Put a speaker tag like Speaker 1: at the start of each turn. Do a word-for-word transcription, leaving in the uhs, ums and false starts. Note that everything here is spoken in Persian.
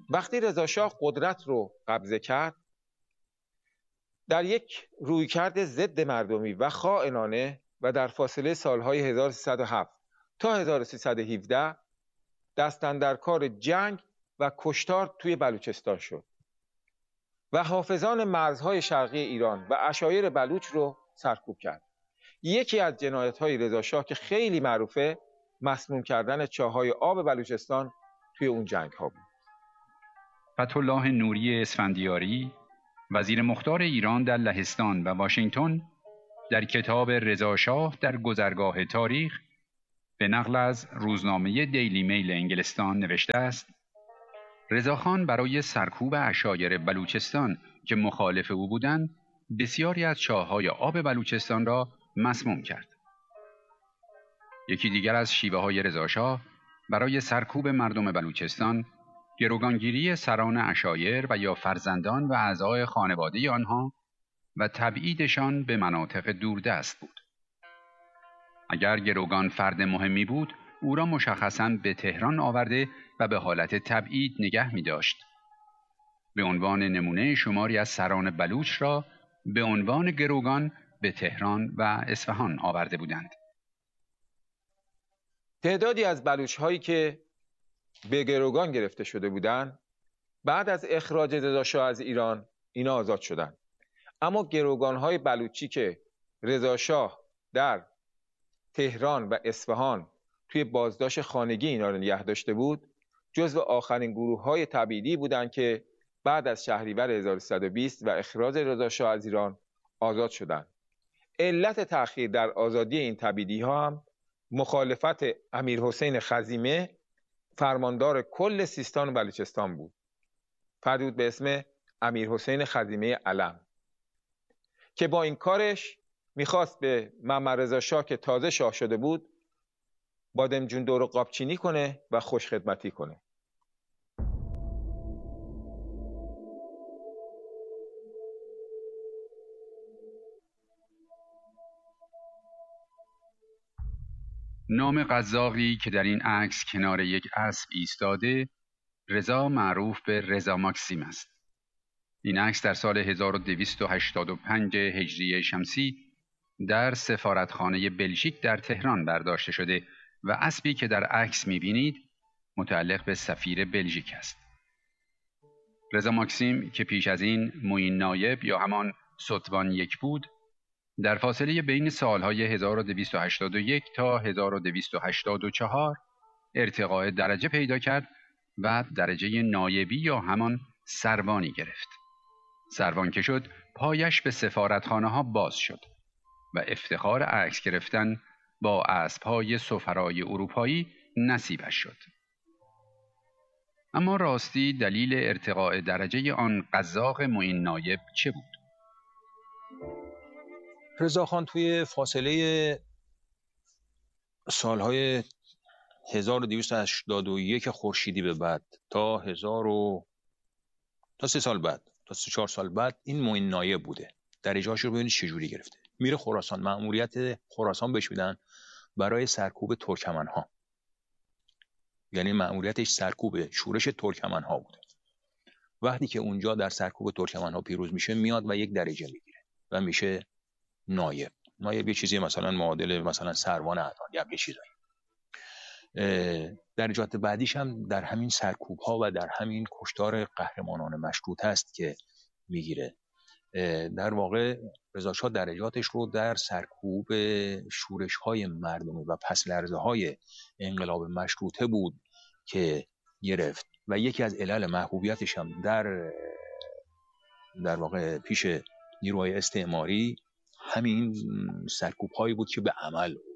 Speaker 1: وقتی رضاشاه قدرت رو قبضه کرد، در یک رویکرد ضد مردمی و خائنانه و در فاصله سالهای هزار و سیصد و هفت تا هزار و سیصد و هفده دست اندر کار جنگ و کشتار توی بلوچستان شد و حافظان مرزهای شرقی ایران و عشایر بلوچ رو سرکوب کرد. یکی از جنایت‌های رضاشاه که خیلی معروفه، مسموم کردن چاهای آب بلوچستان توی اون جنگ‌ها بود.
Speaker 2: فتح‌الله نوری اسفندیاری، وزیر مختار ایران در لهستان و واشنگتن، در کتاب رضاشاه در گذرگاه تاریخ به نقل از روزنامه دیلی میل انگلستان نوشته است: رضاخان برای سرکوب عشایر بلوچستان که مخالف او بودند، بسیاری از چاه‌های آب بلوچستان را مسموم کرد. یکی دیگر از شیوه‌های رضاشاه برای سرکوب مردم بلوچستان، گروگانگیری سران عشایر و یا فرزندان و اعضای خانواده آنها و تبعیدشان به مناطق دوردست بود. اگر گروگان فرد مهمی بود، او را مشخصاً به تهران آورده و به حالت تبعید نگه می داشت. به عنوان نمونه شماری از سران بلوچ را به عنوان گروگان به تهران و اصفهان آورده بودند.
Speaker 1: تعدادی از بلوچ هایی که به گروگان گرفته شده بودند، بعد از اخراج رضاشاه از ایران اینا آزاد شدند. اما گروگان های بلوچی که رضاشاه در تهران و اصفهان توی بازداشت خانگی اینا رو نگه داشته بود، جزو آخرین گروه های تبعیدی بودند که بعد از شهریور هزار و سیصد و بیست و اخراج رضاشاه از ایران آزاد شدند. علت تأخیر در آزادی این تبعیدی ها هم مخالفت امیرحسین خزیمه، فرماندار کل سیستان و بلوچستان بود. فردی بود به اسم امیرحسین خزیمه علم که با این کارش میخواست به محمد رضا شاه که تازه شاه شده بود بادمجون دور و قابچینی کنه و خوش خدمتی کنه.
Speaker 2: نام قزاقی که در این عکس کنار یک اسب ایستاده، رضا معروف به رضا ماکسیم است. این عکس در سال هزار و دویست و هشتاد و پنج هجری شمسی در سفارتخانه بلژیک در تهران برداشته شده و اسبی که در عکس می‌بینید متعلق به سفیر بلژیک است. رضا ماکسیم که پیش از این معین نایب یا همان ستوان یک بود، در فاصله بین سالهای هزار و دویست و هشتاد و یک تا هزار و دویست و هشتاد و چهار ارتقاء درجه پیدا کرد و درجه نایبی یا همان سروانی گرفت. سروان که شد، پایش به سفارتخانه ها باز شد و افتخار عکس گرفتن با اسب‌های سفرای اروپایی نصیبش شد. اما راستی دلیل ارتقاء درجه آن قزاق معین نایب چه بود؟
Speaker 3: رضاخان توی فاصله سالهای هزار و دویست و هشتاد و یک خورشیدی به بعد تا هزار و تا سه سال بعد تا سه چهار سال بعد این معین نایب بوده. درجه‌اش رو ببینید چجوری گرفته. میره خراسان، مأموریت خراسان بهش میدن برای سرکوب ترکمن‌ها. یعنی مأموریتش سرکوب شورش ترکمن‌ها بوده. وقتی که اونجا در سرکوب ترکمن‌ها پیروز میشه، میاد و یک درجه میگیره و میشه نایب. نایب یه چیزی مثلا معادل مثلا سروان اعدان یا یه چیزایی. درجات بعدیش هم در همین سرکوب ها و در همین کشتار قهرمانان مشروط است که میگیره. در واقع رضا شاه درجاتش رو در سرکوب شورش های مردمی و پس لرزه های انقلاب مشروطه بود که گرفت و یکی از علل محبوبیتش هم در در واقع پیش نیروهای استعماری همین سرکوب هایی بود که به عمل